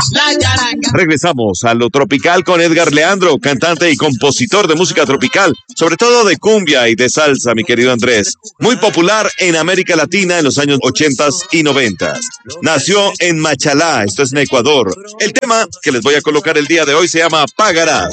Regresamos a lo tropical con Edgar Leandro, cantante y compositor de música tropical, sobre todo de cumbia y de salsa, mi querido Andrés. Muy popular en América Latina en los años 80 y 90. Nació en Machalá, esto es en Ecuador. El tema que les voy a colocar el día de hoy se llama Pagarás.